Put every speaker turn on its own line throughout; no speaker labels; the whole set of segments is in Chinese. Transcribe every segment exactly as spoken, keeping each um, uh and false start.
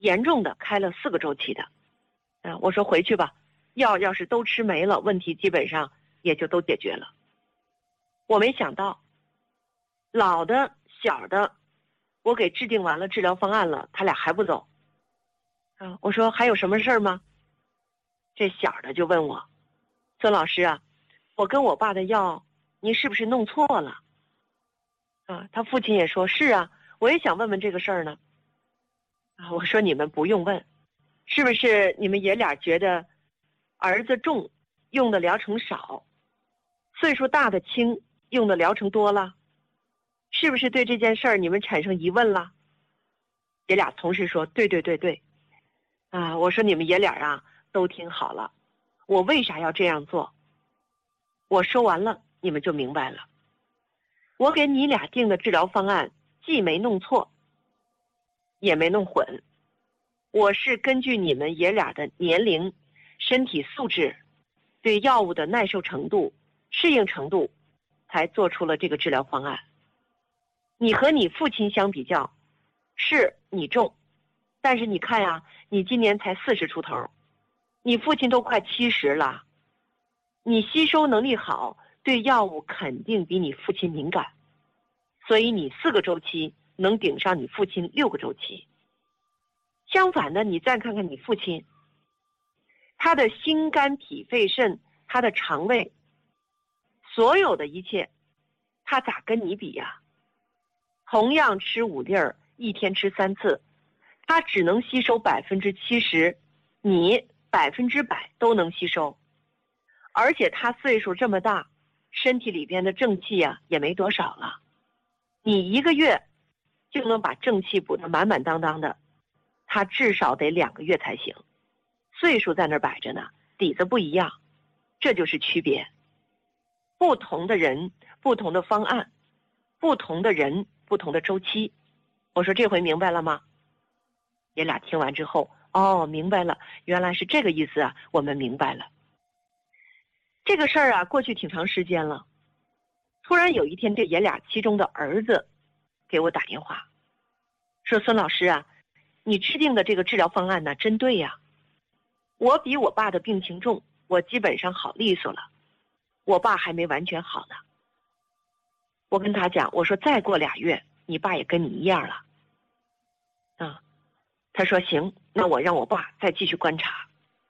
严重的开了四个周期的。啊，我说回去吧，药要是都吃没了，问题基本上也就都解决了。我没想到，老的小的，我给制定完了治疗方案了，他俩还不走。啊，我说还有什么事儿吗？这小的就问我，孙老师啊，我跟我爸的药，您是不是弄错了？啊，他父亲也说是啊，我也想问问这个事儿呢。啊，我说你们不用问，是不是你们爷俩觉得儿子重，用的疗程少，岁数大的轻，用的疗程多了？是不是对这件事儿你们产生疑问了？爷俩同时说对对对对。啊，我说你们爷俩啊都听好了，我为啥要这样做？我说完了，你们就明白了。我给你俩定的治疗方案既没弄错，也没弄混，我是根据你们爷俩的年龄、身体素质、对药物的耐受程度、适应程度，才做出了这个治疗方案。你和你父亲相比较，是你重，但是你看呀、啊，你今年才四十出头，你父亲都快七十了，你吸收能力好，对药物肯定比你父亲敏感，所以你四个周期能顶上你父亲六个周期。相反的，你再看看你父亲，他的心肝脾肺肾，他的肠胃，所有的一切，他咋跟你比呀？同样吃五粒儿，一天吃三次，他只能吸收百分之七十，你百分之百都能吸收，而且他岁数这么大，身体里边的正气啊也没多少了，你一个月就能把正气补得满满当当的，他至少得两个月才行。岁数在那儿摆着呢，底子不一样，这就是区别。不同的人，不同的方案，不同的人，不同的周期。我说这回明白了吗？爷俩听完之后，哦，明白了，原来是这个意思啊，我们明白了。这个事儿啊，过去挺长时间了。突然有一天，这爷俩其中的儿子给我打电话，说孙老师啊，你制定的这个治疗方案呢，真对呀。我比我爸的病情重，我基本上好利索了，我爸还没完全好呢。我跟他讲，我说再过俩月，你爸也跟你一样了。啊，他说行，那我让我爸再继续观察。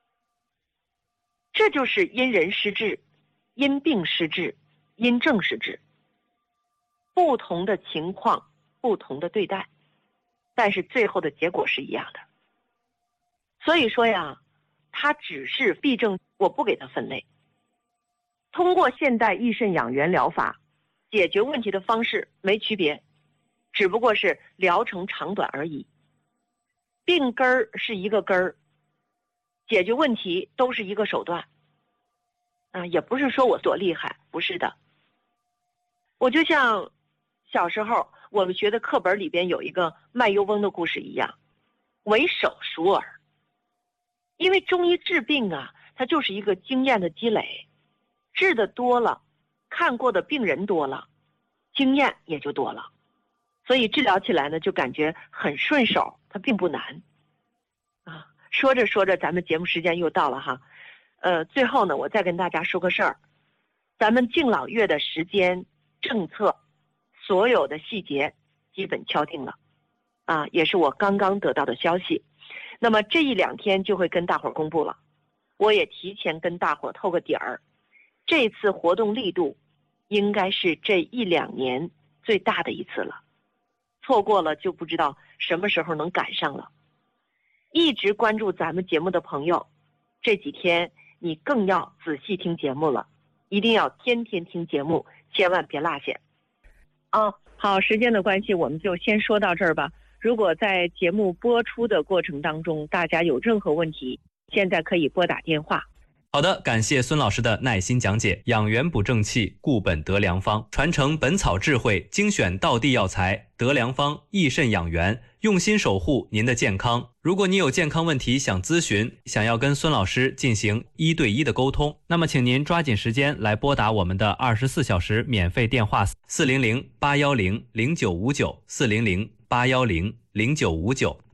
这就是因人施治，因病施治，因症施治。不同的情况，不同的对待，但是最后的结果是一样的。所以说呀，他只是痹症，我不给他分类。通过现代益肾养元疗法，解决问题的方式没区别，只不过是疗程长短而已。病根儿是一个根儿，解决问题都是一个手段。啊，也不是说我多厉害，不是的。我就像小时候我们学的课本里边有一个卖油翁的故事一样，为手熟耳。因为中医治病啊，它就是一个经验的积累，治的多了，看过的病人多了，经验也就多了，所以治疗起来呢就感觉很顺手，它并不难。啊，说着说着咱们节目时间又到了哈。呃，最后呢，我再跟大家说个事儿，咱们敬老院的时间、政策，所有的细节基本敲定了，啊，也是我刚刚得到的消息。那么这一两天就会跟大伙儿公布了，我也提前跟大伙儿透个底儿，这次活动力度应该是这一两年最大的一次了，错过了就不知道什么时候能赶上了。一直关注咱们节目的朋友，这几天你更要仔细听节目了，一定要天天听节目，千万别落下。哦，好，时间的关系，我们就先说到这儿吧。如果在节目播出的过程当中，大家有任何问题，现在可以拨打电话。
好的，感谢孙老师的耐心讲解。养元补正气，固本得良方，传承本草智慧，精选道地药材，得良方，益肾养元，用心守护您的健康。如果你有健康问题想咨询，想要跟孙老师进行一对一的沟通，那么请您抓紧时间来拨打我们的二十四小时免费电话四零零八幺零零九五九四零零八幺零零九五九。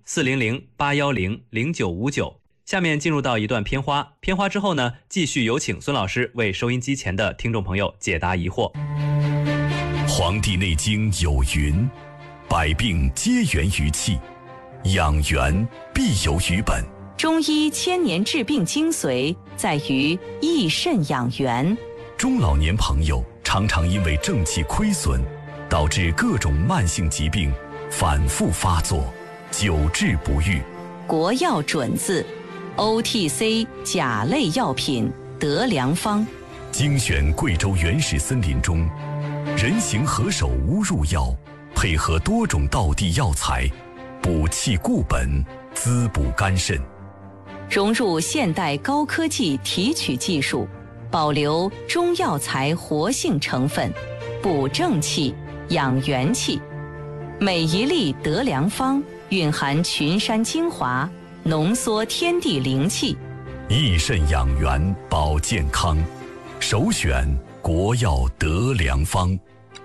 四零零八幺零零九五九。下面进入到一段片花，片花之后呢，继续有请孙老师为收音机前的听众朋友解答疑惑。
《黄帝内经》有云：百病皆源于气，养元必有于本。
中医千年治病精髓在于益肾养元。
中老年朋友常常因为正气亏损，导致各种慢性疾病反复发作，久治不愈。
国药准字 O T C 甲类药品德良方，
精选贵州原始森林中人形何首乌入药，配合多种道地药材，补气固本，滋补肝肾。
融入现代高科技提取技术，保留中药材活性成分，补正气，养元气。每一粒德良方蕴含群山精华，浓缩天地灵气，
益肾养元保健康，首选国药德良方。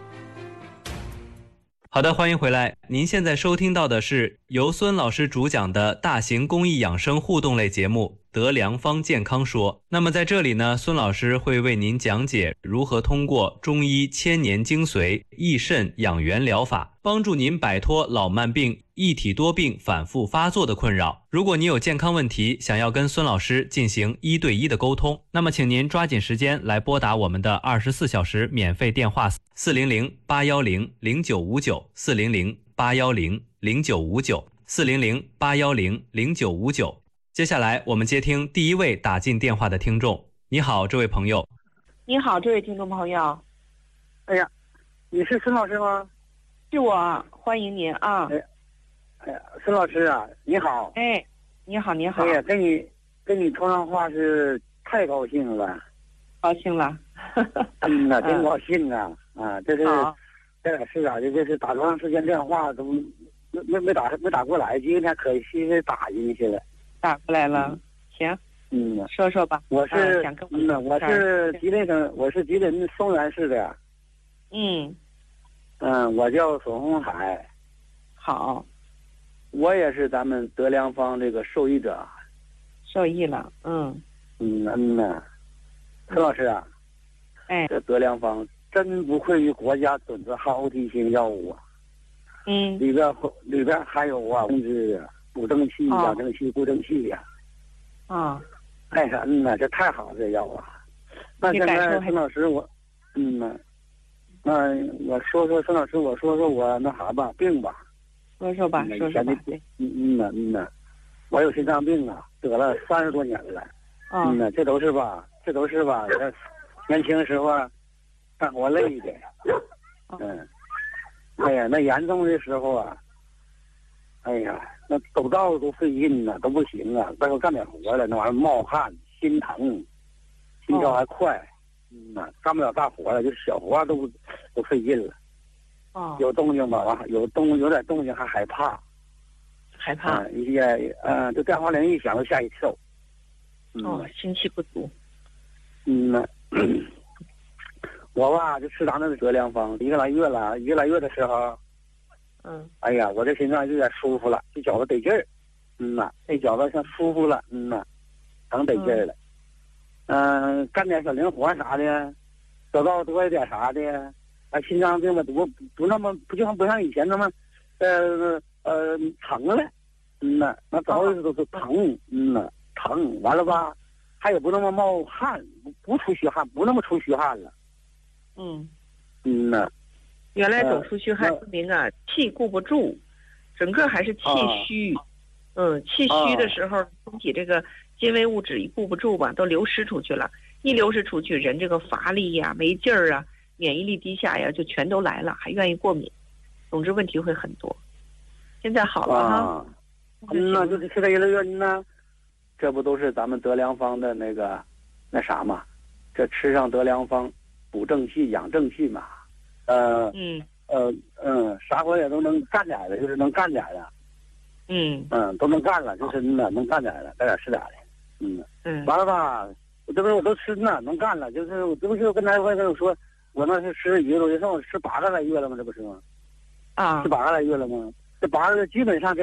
好的，欢迎回来。您现在收听到的是由孙老师主讲的大型公益养生互动类节目《德良方健康说》。那么在这里呢，孙老师会为您讲解如何通过中医千年精髓益肾养元疗法，帮助您摆脱老慢病、一体多病反复发作的困扰。如果你有健康问题，想要跟孙老师进行一对一的沟通，那么请您抓紧时间来拨打我们的二十四小时免费电话四零零八幺零零九五九四零零八幺零零九五九四零零八幺零零九五九。接下来我们接听第一位打进电话的听众。你好，这位朋友。
你好，这位听众朋友。
哎呀，你是孙老师吗？
是我，欢迎您啊。
哎哎呀，孙老师啊，你好。
哎，你好，你好。
哎呀，跟你跟你通上话是太高兴了，
高兴了。
嗯呐，真高兴啊！啊，这是这点事啊，这这是打多长时间电话都没没没打没打过来，今天可惜是打进去了。
打过来了，行。
嗯，
说说吧。
我是
想跟
嗯呐，我是吉林省，我是吉林松原市的。
嗯
嗯，我叫孙红海。
好。
我也是咱们德良方这个受益者。
受益了，嗯。
嗯嗯呐，孙老师啊。
哎。
这德良方真不愧于国家准字号 O T C 药物啊。
嗯。
里边里边还有啊，控制补正气、养正气、固正气呀。
啊。
哎呀，嗯呐，这太好了，这药啊。那现在孙老师我，嗯呐，那我说说孙老师，我说说我那啥吧，病吧。
说说吧，说说吧。
嗯嗯呐嗯呐，我有心脏病啊，得了三十多年了。
啊。
嗯呐，这都是吧，这都是吧，年轻时候干活累的。嗯。哎呀，那严重的时候啊，哎呀，那走道都费劲呐，都不行啊。再说干点活了，那玩意儿冒汗、心疼、心跳还快。嗯呐，干不了大活了，就是小活都都费劲了。
哦。
有动静吧，完有动有点动静还害怕。
害怕。
嗯，一些嗯，这电话铃一响都吓一跳。
哦，心气不足。
嗯呐。我吧就吃咱那个德良方，一个来月了，一个来月的时候，
嗯，
哎呀，我这心脏就有点舒服了，这觉得得劲儿，嗯呐，这觉得像舒服了，嗯呐，等得劲儿了，嗯、呃，干点小零活啥的，走道多一点啥的，啊，心脏病吧不不那么不就像不像以前那么，呃呃疼了，嗯呐，那早日都是疼，嗯呐，疼完了吧，还也不那么冒汗，不不出虚汗，不那么出虚汗了。
嗯，
嗯呐，
原来总出虚汗说明啊，气固不住，整个还是气虚。嗯，气虚的时候，身体这个精微物质一固不住吧，都流失出去了。一流失出去，人这个乏力呀、没劲儿啊、免疫力低下呀，就全都来了，还愿意过敏。总之问题会很多。现在好了哈。
嗯呐，就是吃这一个月呢，这不都是咱们德良方的那个那啥嘛？这吃上德良方。补正气、养正气嘛，呃，
嗯，
呃，嗯，啥活也都能干点的，就是能干点的，
嗯，
嗯，都能干了，就是呢，能干点的，干点是点的，嗯，
嗯，
完了吧，我这不是我都吃呢，能干了，就是我这不是我跟他我跟我说，我那是吃一个多月，剩我吃八个来月了吗？这不是吗？
啊，
吃八个来月了吗？这八个月基本上这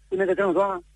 就那个症状，